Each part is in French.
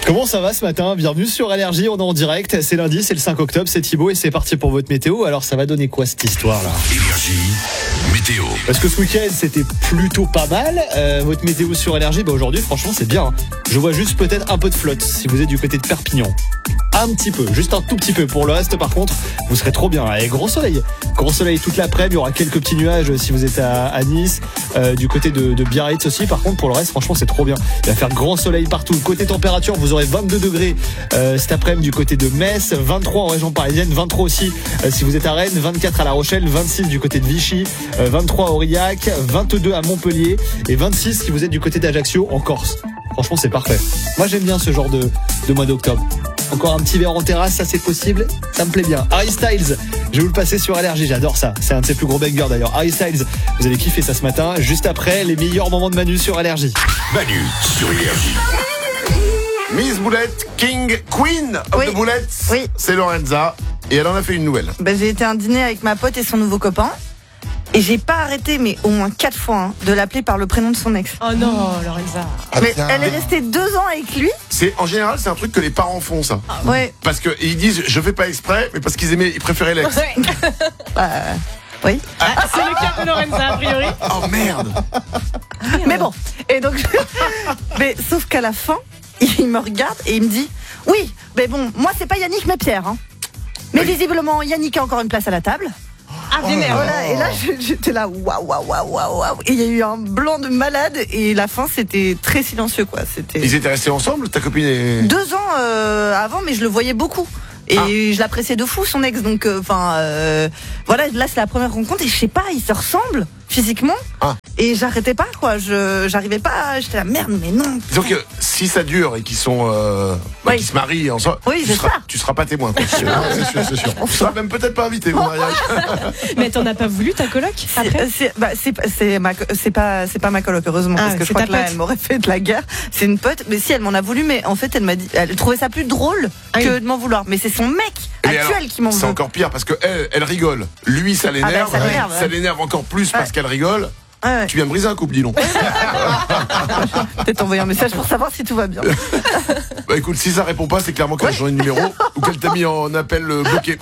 Comment ça va ce matin? Bienvenue sur Allergie, on est en direct, c'est lundi, c'est le 5 octobre, c'est Thibaut et c'est parti pour votre météo. Alors ça va donner quoi cette histoire-là? Énergie, météo. Parce que ce week-end c'était plutôt pas mal, votre météo sur Allergie, aujourd'hui franchement c'est bien. Je vois juste peut-être un peu de flotte si vous êtes du côté de Perpignan. Un petit peu, juste un tout petit peu. Pour le reste par contre, vous serez trop bien. Et gros soleil toute l'après-midi, il y aura quelques petits nuages si vous êtes à Nice, du côté de Biarritz aussi. Par contre pour le reste franchement c'est trop bien. Il va faire grand soleil partout. Côté température, vous aurez 22 degrés cet après-midi du côté de Metz, 23 en région parisienne, 23 aussi si vous êtes à Rennes, 24 à La Rochelle, 26 du côté de Vichy, 23 à Aurillac, 22 à Montpellier et 26 si vous êtes du côté d'Ajaccio en Corse. Franchement c'est parfait. Moi j'aime bien ce genre de mois d'octobre. Encore un petit verre en terrasse, ça c'est possible, ça me plaît bien. Harry Styles, je vais vous le passer sur Allergie, j'adore ça. C'est un de ses plus gros bangers d'ailleurs. Harry Styles, vous allez kiffer ça ce matin. Juste après, les meilleurs moments de Manu sur Allergie. Manu sur Énergie. Miss Boulette, King, Queen of the Boulettes, c'est Lorenza. Et elle en a fait une nouvelle. J'ai été à un dîner avec ma pote et son nouveau copain. Et j'ai pas arrêté, mais au moins 4 fois, de l'appeler par le prénom de son ex. Oh non, Lorenza. Mais elle est restée 2 ans avec lui. En général, c'est un truc que les parents font, ça. Ouais. Parce qu'ils disent, je fais pas exprès, mais parce ils préféraient l'ex. Oui. C'est le cas de Lorenza, a priori. Oh merde. Mais bon. Et donc, mais sauf qu'à la fin, il me regarde et il me dit, oui, mais bon, moi c'est pas Yannick mais Pierre. Hein. Mais visiblement, Yannick a encore une place à la table. Ah, vénère. Voilà, et là j'étais là, waouh. Et il y a eu un blanc de malade et la fin c'était très silencieux quoi. Ils étaient restés ensemble, ta copine et... 2 ans avant, mais je le voyais beaucoup. Et je l'appréciais de fou son ex, donc voilà, là c'est la première rencontre et je sais pas, ils se ressemblent physiquement et j'arrêtais pas quoi, j'arrivais pas, j'étais là merde mais non. Donc si ça dure et qu'ils sont qu'ils se marient ensemble, tu seras pas témoin quoi. C'est sûr. On sera même peut-être pas invité au mariage. Mais t'en as pas voulu ta coloc après? C'est pas ma coloc heureusement parce que je crois que là elle m'aurait fait de la guerre. C'est une pote, mais si elle m'en a voulu, mais en fait elle m'a dit, elle trouvait ça plus drôle que de m'en vouloir, mais c'est son mec actuel qui m'en veut. C'est encore pire parce que elle rigole, lui ça l'énerve, ça l'énerve encore plus parce qu'elle rigole. Ouais. Tu viens de briser un couple, dis donc. Peut-être envoyer un message pour savoir si tout va bien. Bah écoute, si ça répond pas, c'est clairement qu'elle a changé de numéro ou qu'elle t'a mis en appel bloqué.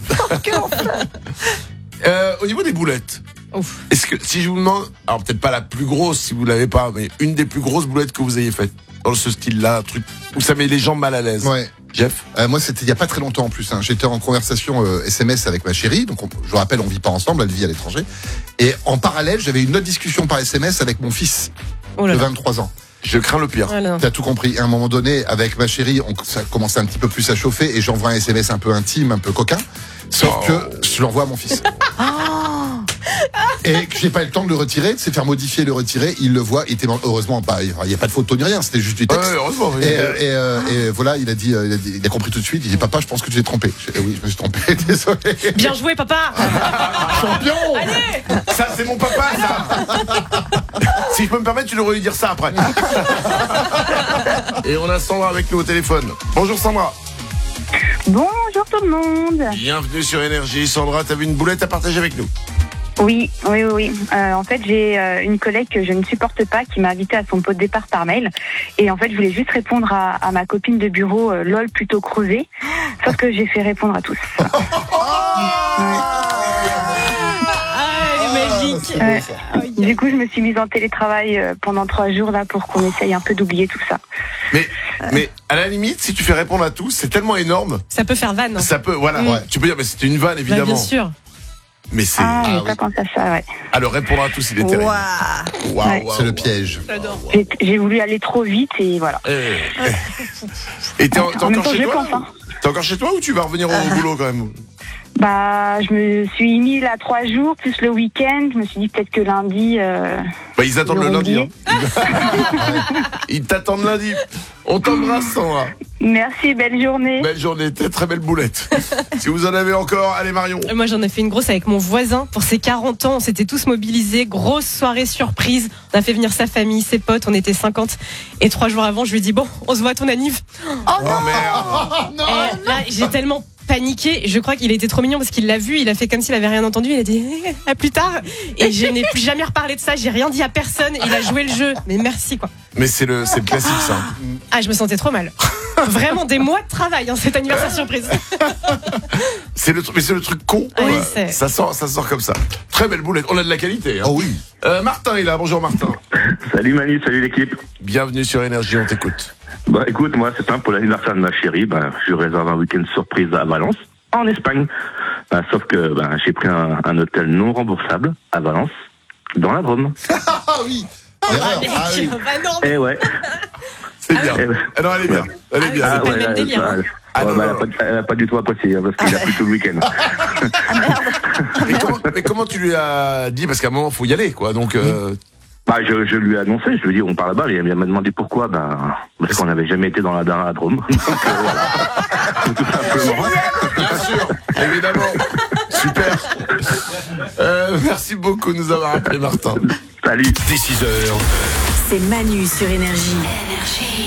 Au niveau des boulettes, est-ce que si je vous demande, alors peut-être pas la plus grosse si vous l'avez pas, mais une des plus grosses boulettes que vous ayez faites dans ce style-là, un truc où ça met les gens mal à l'aise. Ouais. Jeff, moi c'était il y a pas très longtemps en plus. J'étais en conversation SMS avec ma chérie, donc je vous rappelle, on vit pas ensemble, elle vit à l'étranger. Et en parallèle, j'avais une autre discussion par SMS avec mon fils de 23 ans. Je crains le pire. T'as tout compris. À un moment donné, avec ma chérie, ça commençait un petit peu plus à chauffer et j'envoie un SMS un peu intime, un peu coquin. Sauf que je l'envoie à mon fils. Et que j'ai pas eu le temps de le retirer, de se faire modifier, le retirer, il le voit, il était heureusement pas, il y a pas de photo ni rien, c'était juste du texte. Ouais, heureusement. Oui. Et voilà, il a compris tout de suite, il dit papa, je pense que tu t'es trompé. Oui, je me suis trompé, désolé. Bien joué papa. Champion. Allez. Ça c'est mon papa ça. Si je peux me permettre, tu devrais lui dire ça après. Et on a Sandra avec nous au téléphone. Bonjour Sandra. Bonjour tout le monde. Bienvenue sur Énergie. Sandra, t'avais une boulette à partager avec nous. Oui. En fait, j'ai une collègue que je ne supporte pas qui m'a invité à son pot de départ par mail. Et en fait, je voulais juste répondre à ma copine de bureau, lol plutôt creusé. Sauf que j'ai fait répondre à tous. Magique. Du coup, je me suis mise en télétravail pendant 3 jours là pour qu'on essaye un peu d'oublier tout ça. Mais à la limite, si tu fais répondre à tous, c'est tellement énorme. Ça peut faire vanne. Ça peut, voilà. Ouais. Tu peux dire, mais c'était une vanne évidemment. Bien sûr. Mais c'est. J'ai pas pensé à ça, ouais. Alors répondre à tous, il est terrible. Ouais. C'est le piège. J'adore. J'ai voulu aller trop vite et voilà. Et t'es encore chez toi? Pense, hein. T'es encore chez toi ou tu vas revenir au boulot quand même? Je me suis mis là 3 jours, plus le week-end. Je me suis dit peut-être que lundi... ils attendent le lundi. Ils t'attendent lundi. On t'embrasse, Sandra. Merci, belle journée. Belle journée, très belle boulette. Si vous en avez encore, allez Marion. Moi j'en ai fait une grosse avec mon voisin pour ses 40 ans. On s'était tous mobilisés, grosse soirée surprise. On a fait venir sa famille, ses potes, on était 50. Et 3 jours avant, je lui ai dit bon, on se voit à ton anniv. Oh merde. Et là, j'ai tellement paniqué. Je crois qu'il était trop mignon parce qu'il l'a vu. Il a fait comme s'il avait rien entendu. Il a dit à plus tard. Et je n'ai plus jamais reparlé de ça. J'ai rien dit à personne. Il a joué le jeu. Mais merci quoi. Mais c'est le classique ça. Ah, je me sentais trop mal. Vraiment des mois de travail, cet anniversaire surprise. C'est le truc con. Oui, ça sort comme ça. Très belle boulette. On a de la qualité. Oh oui. Martin est là. Bonjour Martin. Salut Manu, salut l'équipe. Bienvenue sur Énergie, on t'écoute. Bah écoute, moi c'est simple, pour l'anniversaire de ma chérie, je réserve un week-end surprise à Valence, en Espagne. Sauf que j'ai pris un hôtel non remboursable à Valence, dans la Drôme. Ah oui. Oui. Eh ouais. C'est bien. Non, elle est bien. Elle est bien. Ah, ouais, même délire. Elle n'a pas du tout apprécié, parce qu'il a pris tout le week-end. Mais comment tu lui as dit, parce qu'à un moment il faut y aller, quoi. Donc. Je lui ai annoncé, je lui ai dit on part là-bas, il m'a demandé pourquoi, parce qu'on n'avait jamais été dans la Drôme. Donc voilà. Tout simplement. Bien sûr, évidemment. Super. Merci beaucoup de nous avoir appelé Martin. Salut. Dès 6h. C'est Manu sur Énergie.